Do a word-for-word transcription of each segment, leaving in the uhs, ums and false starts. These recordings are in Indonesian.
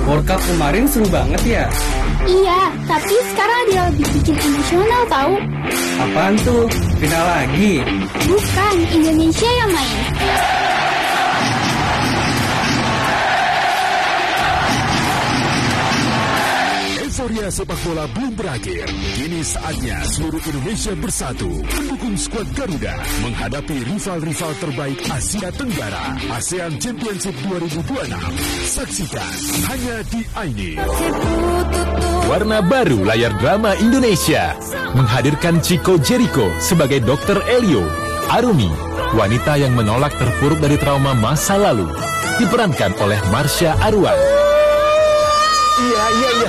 World Cup kemarin seru banget ya? Iya, tapi sekarang dia lebih bikin emosional tahu. Apaan tuh? Final lagi? Bukan, Indonesia yang main. Euforia sepak bola belum berakhir. Kini saatnya seluruh Indonesia bersatu mendukung skuad Garuda menghadapi rival-rival terbaik Asia Tenggara, ASEAN Championship dua ribu dua puluh enam. Saksikan hanya di Aini. Warna baru layar drama Indonesia menghadirkan Chico Jericho sebagai dokter Elio. Arumi, wanita yang menolak terpuruk dari trauma masa lalu, diperankan oleh Marsha Arwan. Iya, iya, iya.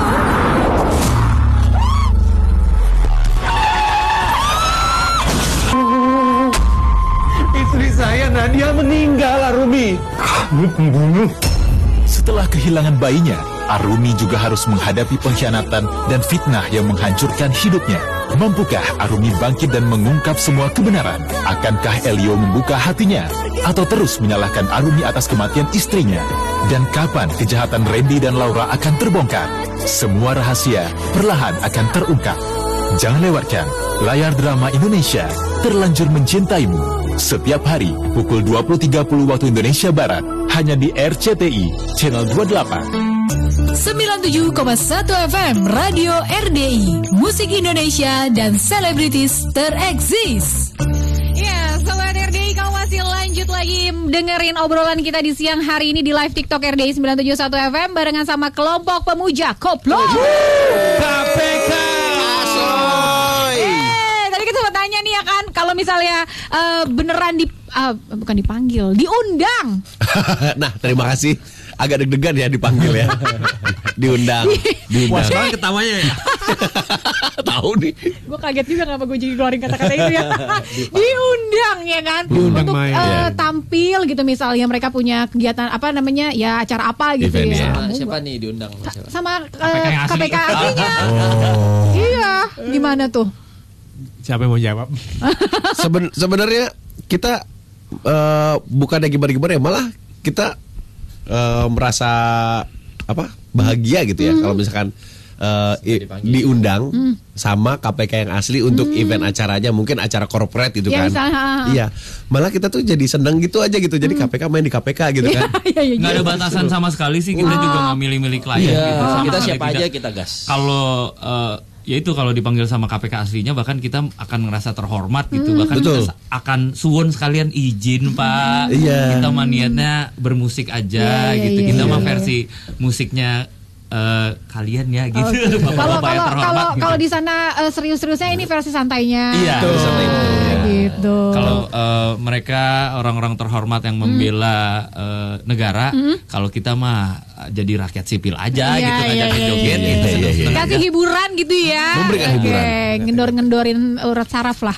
Istri saya Nadia meninggal, Arumi. Kamu pembunuh. Setelah kehilangan bayinya, Arumi juga harus menghadapi pengkhianatan dan fitnah yang menghancurkan hidupnya. Mampukah Arumi bangkit dan mengungkap semua kebenaran? Akankah Elio membuka hatinya? Atau terus menyalahkan Arumi atas kematian istrinya? Dan kapan kejahatan Randy dan Laura akan terbongkar? Semua rahasia perlahan akan terungkap. Jangan lewatkan layar drama Indonesia Terlanjur Mencintaimu setiap hari pukul dua puluh tiga puluh waktu Indonesia Barat hanya di R C T I Channel dua puluh delapan. sembilan puluh tujuh koma satu F M Radio R D I, musik Indonesia dan selebritis tereksis. Ya, Sobat R D I, kamu masih lanjut lagi dengerin obrolan kita di siang hari ini di live TikTok R D I sembilan tujuh satu F M barengan sama kelompok pemuja Koplo K P K. Eh, tadi kita sempat tanya nih ya kan, kalau misalnya uh, beneran di uh, bukan dipanggil, diundang. Nah, terima kasih. Agak deg-degan ya dipanggil ya. Diundang. Diundang. Puas banget ketawanya ya. Tahu nih. Gue kaget juga kenapa gue jadi keluarin kata-kata itu ya. Diundang ya kan. Diundang untuk main. uh, Ya. tampil gitu misalnya mereka punya kegiatan apa namanya ya acara apa gitu Event, ya. ya. Kamu Siapa gua- nih diundang? Sa- sama uh, K P K yang K P K asli. aslinya. Oh. Iya, gimana tuh? Siapa yang mau jawab? Seben- sebenarnya kita eh, bukannya gimana-gimana ya, malah kita eh, merasa apa bahagia gitu ya kalau misalkan eh, i- diundang sama K P K yang asli untuk event acaranya, mungkin acara corporate gitu Ya, kan. misalnya, ha, ha. Iya, malah kita tuh jadi seneng gitu aja gitu. Jadi K P K main di K P K gitu kan. Iya, iya, Nggak iya. ada batasan sama sekali sih, kita Wow. juga nggak milih-milih klien Iya, gitu. Sama kita sekali siapa tidak. aja kita gas. Kalau eh, ya itu kalau dipanggil sama K P K aslinya bahkan kita akan ngerasa terhormat gitu. Bahkan Betul. kita akan suwun sekalian izin Pak. Iya. Kita mah niatnya bermusik aja Iya, iya, gitu. iya, Kita iya. mah versi musiknya eh, kalian ya gitu. Oke. Kalau Bapak-bapak yang kalau terhormat kalau gitu. kalau di sana eh, serius-seriusnya ini versi santainya. Iya, Tuh, seperti itu. gitu. Kalau eh, mereka orang-orang terhormat yang membela eh, negara, kalau kita mah eh, jadi rakyat sipil aja Iya, gitu, iya, ngajak iya, joget iya, gitu, iya, iya, seneng-seneng kasih aja. hiburan gitu ya. Memberikan Oke, hiburan. ngendor-ngendorin urat saraf lah.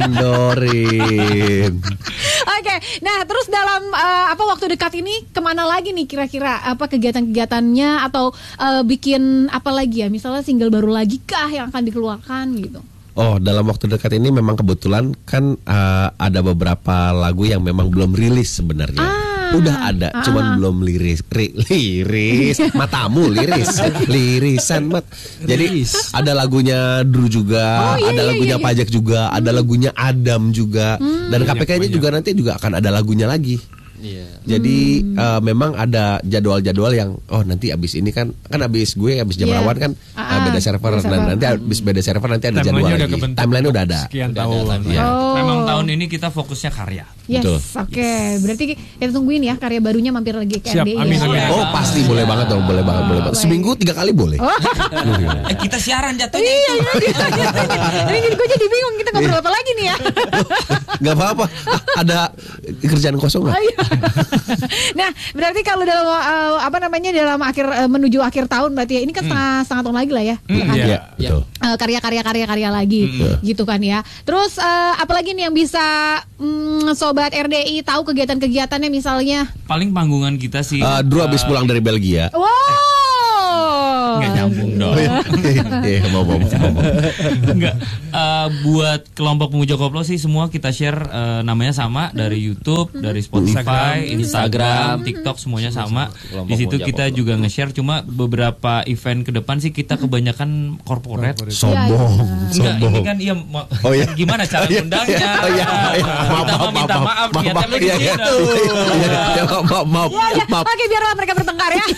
Ngendorin. Oke, nah terus dalam eh, apa waktu dekat ini kemana lagi nih kira-kira apa kegiatan-kegiatannya atau eh, bikin apa lagi ya? Misalnya single baru lagi kah yang akan dikeluarkan gitu? Oh, dalam waktu dekat ini memang kebetulan kan uh, ada beberapa lagu yang memang belum rilis sebenarnya. Ah, Udah ada, ah, cuman ah. belum liris, ri- liris, matamu liris, lirisan mat. Jadi ada lagunya Dru juga, Oh, iya, ada iya, lagunya iya, iya. Pajak juga, ada lagunya Adam juga, dan K P K-nya Banyak, juga nanti juga akan ada lagunya lagi. Iya. Jadi Hmm. uh, memang ada jadwal-jadwal yang oh nanti abis ini kan kan abis gue abis jam Iya. rawan kan Ah, uh, beda server, beda server. dan nanti abis beda server nanti ada Timeline-nya jadwal udah lagi. kebentuk Timeline udah ada. Sekian Udah ada tahun. timeline. Ya. Oh. Memang tahun ini kita fokusnya karya. Yes, Betul. oke. Berarti kita tungguin ya karya barunya mampir lagi ke Siap, R D I amin, ya. amin. Oh pasti boleh banget dong, boleh banget, boleh banget. baik. Seminggu tiga kali boleh. Eh kita siaran jatuhnya. Iya, iya, iya. Ini jadi gue jadi bingung kita ngobrol apa lagi nih ya. Gak apa-apa, ada kerjaan kosong Oh, nggak? iya. Nah, berarti kalau dalam uh, apa namanya dalam akhir uh, menuju akhir tahun berarti ya ini kan setengah setengah tahun lagi lah ya. ya kan? iya. Iya, betul. Uh, karya-karya karya-karya lagi gitu kan ya. Terus uh, apalagi nih yang bisa mm, sobat R D I tahu kegiatan-kegiatannya misalnya. Paling panggungan kita sih. Uh, Drew abis pulang dari Belgia. Wow. Nggak nyambung dong. Iya, mau mau mau. Enggak. Eh, uh, buat kelompok pemuja koplo sih semua kita share uh, namanya sama dari YouTube, dari Spotify, Instagram, Instagram, TikTok semuanya sama. Di situ kita juga nge-share. Cuma beberapa event ke depan sih kita kebanyakan corporate. Sombong, Enggak, sombong. ini kan iya ma- Oh, iya. gimana cara ngundangnya? Oh, iya, iya. Maaf, Kita maaf, minta maaf, maaf, maaf, niatnya maaf. lagi Iya, iya. gitu. Iya, iya, maaf, maaf, maaf, Ya, ya. maaf. Oke, biarlah mereka bertengkar ya.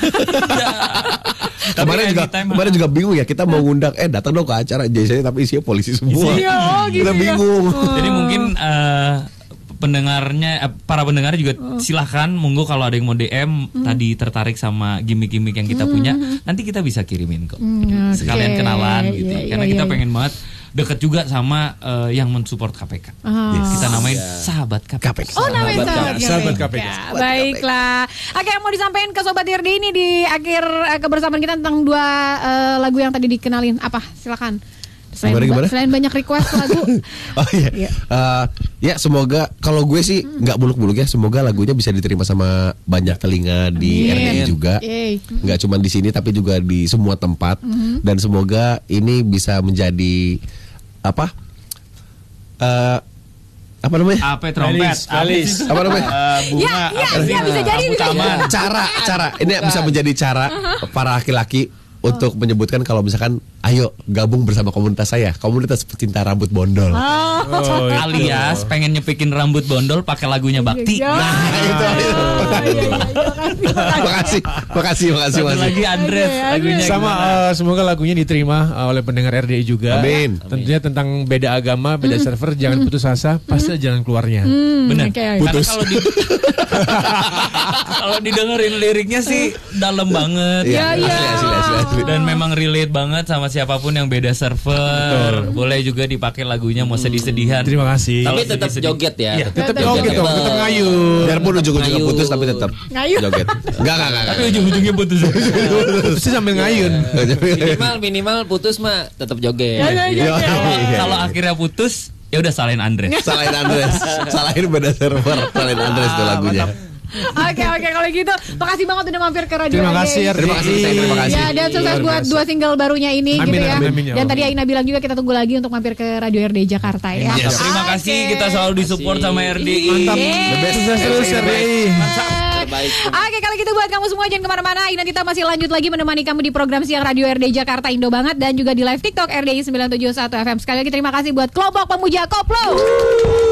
Kemarin juga anytime, kemarin juga bingung ya, kita mau ngundang eh datang dong ke acara biasanya tapi isinya polisi semua. Iya, oh, gitu Kita ya. bingung. Jadi mungkin eh, pendengarnya eh, para pendengar juga silahkan monggo kalau ada yang mau D M tadi tertarik sama gimmick-gimmick yang kita punya, nanti kita bisa kirimin kok. Hmm, oke. Sekalian kenalan gitu. Iya, Karena iya, kita iya. pengen banget deket juga sama eh, yang mensupport K P K. Oh. Kita namain sahabat K P K. K P K. Oh, namanya Sahabat sahabat, K P K. Sahabat K P K. Ya, baiklah. Oke, yang mau disampaikan ke Sobat R D ini di akhir eh, kebersamaan kita tentang dua eh, lagu yang tadi dikenalin. Apa? Silakan. Selain, Gimana, gimana? selain banyak request lagu. Oh iya. Iya. Eh, ya semoga kalau gue sih nggak buluk-buluk ya, semoga lagunya bisa diterima sama banyak telinga di Amin. R D I juga. Yeay. Nggak cuma di sini tapi juga di semua tempat. Dan semoga ini bisa menjadi apa? Eh apa namanya? A P trompet, Playlist, playlist. A P Apa namanya? eh, bunga, Ya, ya, apa sih? ya, bisa jadi, Rambut bisa jadi. taman. Cara, cara ini bisa menjadi cara para laki-laki untuk menyebutkan kalau misalkan ayo gabung bersama komunitas saya, komunitas pecinta rambut bondol. Oh. Oh, itu. Alias pengen nyepikin rambut bondol pakai lagunya Bakti. Ya. Nah, itu, itu. Makasih, makasih, makasih, satu makasih. lagi Andres lagunya Sama gimana? eh, semoga lagunya diterima eh, oleh pendengar R D I juga. Amin. Tentunya tentang beda agama, beda server, jangan putus asa, pasti ada jalan keluarnya. Benar. Oke, Karena Putus. kalau di kalau didengerin liriknya sih dalam banget. Ya, Iya, ya. asli, asli, asli, asli. Dan memang relate banget sama siapapun yang beda server. Boleh juga dipakai lagunya mau sedih-sedihan. Terima kasih. Kalau Tapi tetap sedih-sedih. joget ya. Iya, Tetap Tetap joget dong, joget. tetap ngayun. Biarpun ujung-ujungnya Ngayu. putus tapi tetap Ngayu. joget. Enggak, enggak, enggak. Tapi ujung-ujungnya putus. Pasti sambil ngayun. Minimal minimal putus mah tetap joget. Ya, ya, ya. Iya, Kalau iya. kalau akhirnya putus, ya udah salahin Andres. Salahin Andres, salahin beda server, salahin Andres itu lagunya. Oke, oke, kalau gitu makasih banget udah mampir ke Radio Terima R D I. kasih R D I. Terima kasih, Teh, terima kasih. Ya, dan sukses Luar buat biasa. dua single barunya ini Amin, gitu ya. amin, amin, ya Dan Allah. tadi Aina bilang juga kita tunggu lagi untuk mampir ke Radio R D I Jakarta ya. Yes. Terima kasih Oke. kita selalu disupport sama R D I. Mantap. Yeay. The best. Sukses terus R D I. Terbaik. Oke, kalau gitu buat kamu semua jangan kemana-mana. Ina Tita masih lanjut lagi menemani kamu di program siang Radio R D I Jakarta Indo banget dan juga di live TikTok R D I sembilan tujuh satu F M. Sekali lagi terima kasih buat kelompok pemuja koplo.